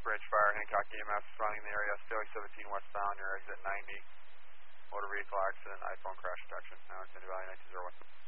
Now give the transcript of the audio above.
Bridge Fire, Hancock EMS surrounding the area, Staley 17 westbound, your exit 90. Motor vehicle accident, iPhone crash detection. Now it's in Valley 9201.